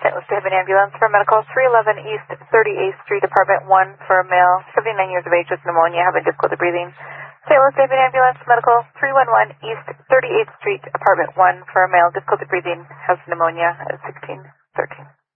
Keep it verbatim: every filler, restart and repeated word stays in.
Saint Louis David Ambulance for medical three eleven East thirty-eighth Street, Apartment one for a male, seventy-nine years of age with pneumonia, having difficulty breathing. Saint Louis David Ambulance medical three one one East thirty-eighth Street, Apartment one for a male, difficulty breathing, has pneumonia at sixteen thirteen.